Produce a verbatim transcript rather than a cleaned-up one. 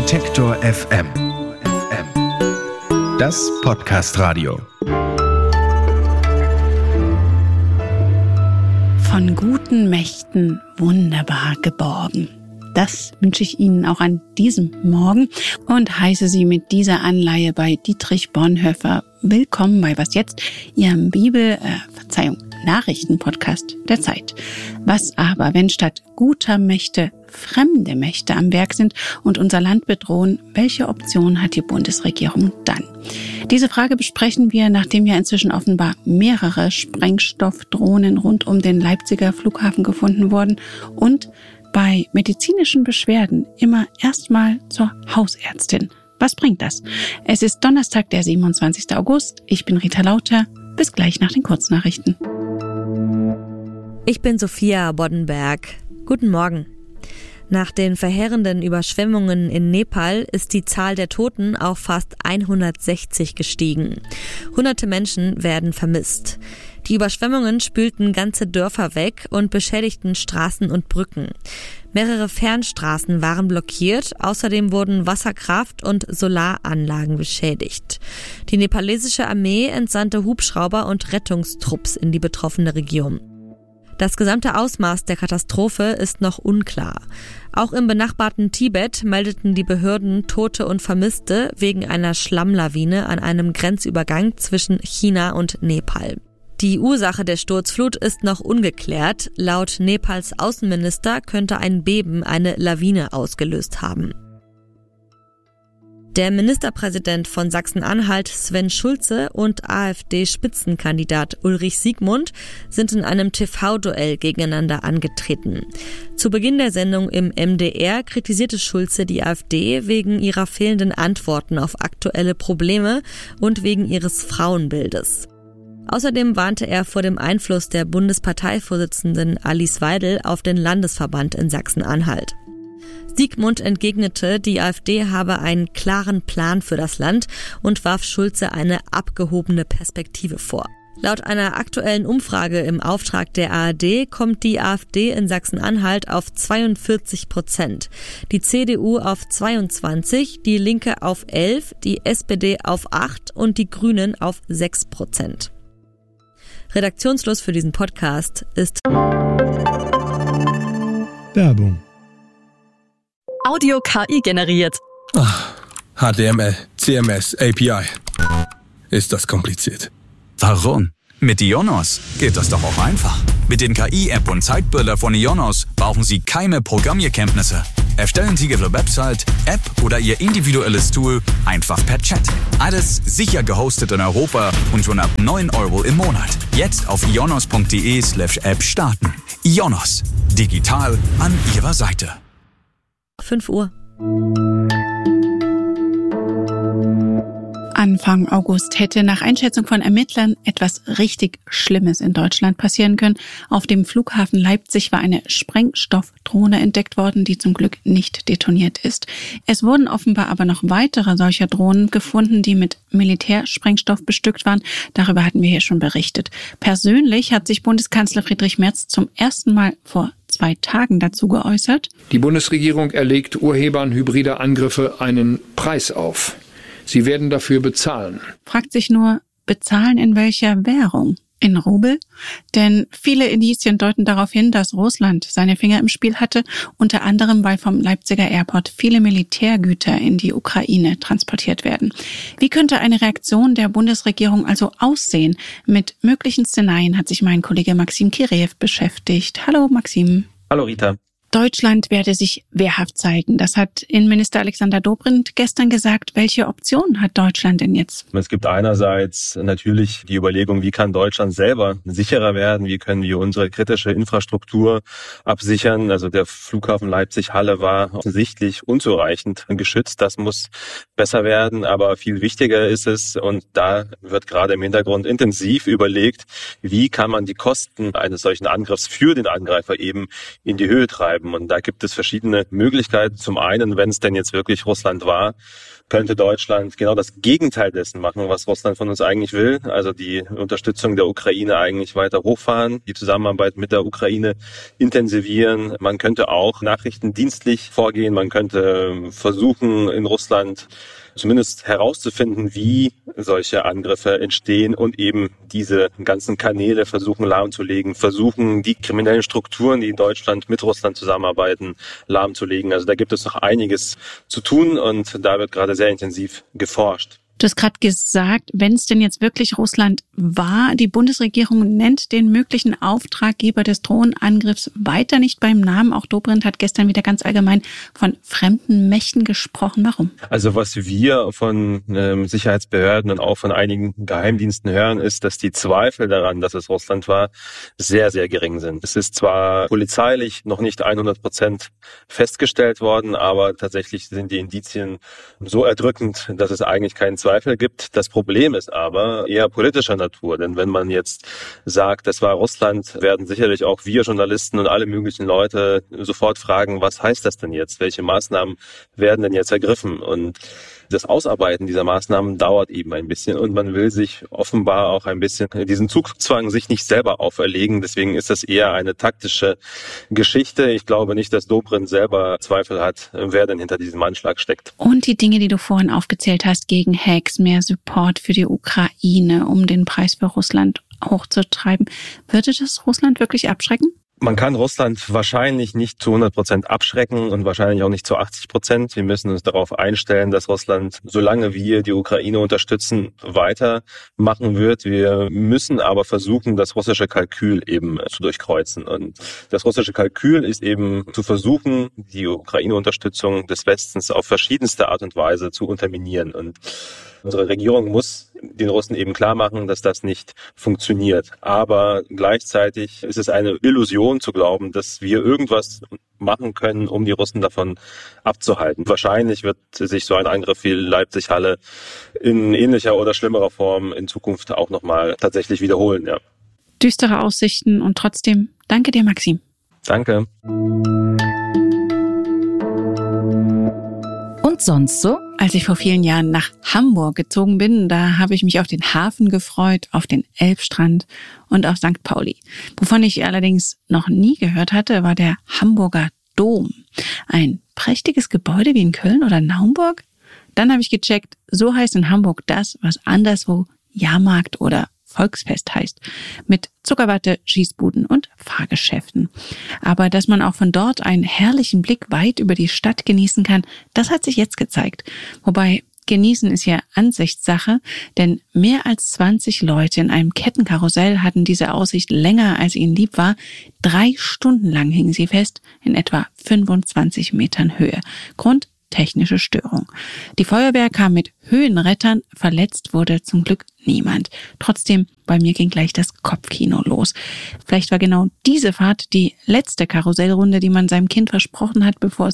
Detektor F M. Das Podcast-Radio. Von guten Mächten wunderbar geborgen. Das wünsche ich Ihnen auch an diesem Morgen und heiße Sie mit dieser Anleihe bei Dietrich Bonhoeffer willkommen bei Was Jetzt, Ihrem Bibel, äh, Verzeihung, Nachrichtenpodcast der Zeit. Was aber, wenn statt guter Mächte fremde Mächte am Werk sind und unser Land bedrohen, welche Option hat die Bundesregierung dann? Diese Frage besprechen wir, nachdem ja inzwischen offenbar mehrere Sprengstoffdrohnen rund um den Leipziger Flughafen gefunden wurden und bei medizinischen Beschwerden immer erstmal zur Hausärztin. Was bringt das? Es ist Donnerstag, der siebenundzwanzigster August. Ich bin Rita Lauter. Bis gleich nach den Kurznachrichten. Ich bin Sophia Boddenberg. Guten Morgen. Nach den verheerenden Überschwemmungen in Nepal ist die Zahl der Toten auf fast hundertsechzig gestiegen. Hunderte Menschen werden vermisst. Die Überschwemmungen spülten ganze Dörfer weg und beschädigten Straßen und Brücken. Mehrere Fernstraßen waren blockiert, außerdem wurden Wasserkraft- und Solaranlagen beschädigt. Die nepalesische Armee entsandte Hubschrauber und Rettungstrupps in die betroffene Region. Das gesamte Ausmaß der Katastrophe ist noch unklar. Auch im benachbarten Tibet meldeten die Behörden Tote und Vermisste wegen einer Schlammlawine an einem Grenzübergang zwischen China und Nepal. Die Ursache der Sturzflut ist noch ungeklärt. Laut Nepals Außenminister könnte ein Beben eine Lawine ausgelöst haben. Der Ministerpräsident von Sachsen-Anhalt, Sven Schulze, und AfD-Spitzenkandidat Ulrich Siegmund sind in einem T V-Duell gegeneinander angetreten. Zu Beginn der Sendung im M D R kritisierte Schulze die AfD wegen ihrer fehlenden Antworten auf aktuelle Probleme und wegen ihres Frauenbildes. Außerdem warnte er vor dem Einfluss der Bundesparteivorsitzenden Alice Weidel auf den Landesverband in Sachsen-Anhalt. Siegmund entgegnete, die AfD habe einen klaren Plan für das Land und warf Schulze eine abgehobene Perspektive vor. Laut einer aktuellen Umfrage im Auftrag der A R D kommt die AfD in Sachsen-Anhalt auf zweiundvierzig Prozent, die C D U auf zweiundzwanzig, die Linke auf elf, die S P D auf acht und die Grünen auf sechs Prozent. Redaktionsschluss für diesen Podcast ist Werbung. Audio K I generiert. Ach, H T M L, C M S, A P I. Ist das kompliziert? Warum? Mit Ionos geht das doch auch einfach. Mit dem K I-App und Zeitbilder von Ionos brauchen Sie keine Programmierkenntnisse. Erstellen Sie Ihre Website, App oder Ihr individuelles Tool einfach per Chat. Alles sicher gehostet in Europa und schon ab neun Euro im Monat. Jetzt auf ionos.de slash app starten. Ionos. Digital an Ihrer Seite. fünf Uhr. Anfang August hätte nach Einschätzung von Ermittlern etwas richtig Schlimmes in Deutschland passieren können. Auf dem Flughafen Leipzig war eine Sprengstoffdrohne entdeckt worden, die zum Glück nicht detoniert ist. Es wurden offenbar aber noch weitere solcher Drohnen gefunden, die mit Militärsprengstoff bestückt waren. Darüber hatten wir hier schon berichtet. Persönlich hat sich Bundeskanzler Friedrich Merz zum ersten Mal vor zwei Tagen dazu geäußert. Die Bundesregierung erlegt Urhebern hybrider Angriffe einen Preis auf. Sie werden dafür bezahlen. Fragt sich nur, bezahlen in welcher Währung? In Rubel? Denn viele Indizien deuten darauf hin, dass Russland seine Finger im Spiel hatte, unter anderem weil vom Leipziger Airport viele Militärgüter in die Ukraine transportiert werden. Wie könnte eine Reaktion der Bundesregierung also aussehen? Mit möglichen Szenarien hat sich mein Kollege Maxim Kireev beschäftigt. Hallo Maxim. Hallo Rita. Deutschland werde sich wehrhaft zeigen. Das hat Innenminister Alexander Dobrindt gestern gesagt. Welche Option hat Deutschland denn jetzt? Es gibt einerseits natürlich die Überlegung, wie kann Deutschland selber sicherer werden? Wie können wir unsere kritische Infrastruktur absichern? Also der Flughafen Leipzig-Halle war offensichtlich unzureichend geschützt. Das muss besser werden. Aber viel wichtiger ist es, und da wird gerade im Hintergrund intensiv überlegt, wie kann man die Kosten eines solchen Angriffs für den Angreifer eben in die Höhe treiben? abzuschreiben. Und da gibt es verschiedene Möglichkeiten. Zum einen, wenn es denn jetzt wirklich Russland war, könnte Deutschland genau das Gegenteil dessen machen, was Russland von uns eigentlich will. Also die Unterstützung der Ukraine eigentlich weiter hochfahren, die Zusammenarbeit mit der Ukraine intensivieren. Man könnte auch nachrichtendienstlich vorgehen. Man könnte versuchen, in Russland zumindest herauszufinden, wie solche Angriffe entstehen und eben diese ganzen Kanäle versuchen lahmzulegen, versuchen die kriminellen Strukturen, die in Deutschland mit Russland zusammenarbeiten, lahmzulegen. Also da gibt es noch einiges zu tun und da wird gerade sehr intensiv geforscht. Du hast gerade gesagt, wenn es denn jetzt wirklich Russland war, die Bundesregierung nennt den möglichen Auftraggeber des Drohnenangriffs weiter nicht beim Namen. Auch Dobrindt hat gestern wieder ganz allgemein von fremden Mächten gesprochen. Warum? Also was wir von ähm, Sicherheitsbehörden und auch von einigen Geheimdiensten hören, ist, dass die Zweifel daran, dass es Russland war, sehr, sehr gering sind. Es ist zwar polizeilich noch nicht hundert Prozent festgestellt worden, aber tatsächlich sind die Indizien so erdrückend, dass es eigentlich keinen Zweifel Zweifel gibt. Das Problem ist aber eher politischer Natur, denn wenn man jetzt sagt, das war Russland, werden sicherlich auch wir Journalisten und alle möglichen Leute sofort fragen, was heißt das denn jetzt? Welche Maßnahmen werden denn jetzt ergriffen? Und das Ausarbeiten dieser Maßnahmen dauert eben ein bisschen und man will sich offenbar auch ein bisschen diesen Zugzwang sich nicht selber auferlegen. Deswegen ist das eher eine taktische Geschichte. Ich glaube nicht, dass Dobrindt selber Zweifel hat, wer denn hinter diesem Anschlag steckt. Und die Dinge, die du vorhin aufgezählt hast, gegen Hacks, mehr Support für die Ukraine, um den Preis für Russland hochzutreiben. Würde das Russland wirklich abschrecken? Man kann Russland wahrscheinlich nicht zu hundert Prozent abschrecken und wahrscheinlich auch nicht zu achtzig Prozent. Wir müssen uns darauf einstellen, dass Russland, solange wir die Ukraine unterstützen, weitermachen wird. Wir müssen aber versuchen, das russische Kalkül eben zu durchkreuzen. Und das russische Kalkül ist eben zu versuchen, die Ukraine-Unterstützung des Westens auf verschiedenste Art und Weise zu unterminieren. Und unsere Regierung muss den Russen eben klar machen, dass das nicht funktioniert. Aber gleichzeitig ist es eine Illusion zu glauben, dass wir irgendwas machen können, um die Russen davon abzuhalten. Wahrscheinlich wird sich so ein Angriff wie Leipzig-Halle in ähnlicher oder schlimmerer Form in Zukunft auch nochmal tatsächlich wiederholen. Ja. Düstere Aussichten und trotzdem danke dir, Maxim. Danke. Und sonst so? Als ich vor vielen Jahren nach Hamburg gezogen bin, da habe ich mich auf den Hafen gefreut, auf den Elbstrand und auf Sankt Pauli. Wovon ich allerdings noch nie gehört hatte, war der Hamburger Dom. Ein prächtiges Gebäude wie in Köln oder Naumburg? Dann habe ich gecheckt, so heißt in Hamburg das, was anderswo Jahrmarkt oder Volksfest heißt, mit Zuckerwatte, Schießbuden und Fahrgeschäften. Aber dass man auch von dort einen herrlichen Blick weit über die Stadt genießen kann, das hat sich jetzt gezeigt. Wobei genießen ist ja Ansichtssache, denn mehr als zwanzig Leute in einem Kettenkarussell hatten diese Aussicht länger, als ihnen lieb war. Drei Stunden lang hingen sie fest in etwa fünfundzwanzig Metern Höhe. Grund: technische Störung. Die Feuerwehr kam mit Höhenrettern, verletzt wurde zum Glück niemand. Trotzdem, bei mir ging gleich das Kopfkino los. Vielleicht war genau diese Fahrt die letzte Karussellrunde, die man seinem Kind versprochen hat, bevor es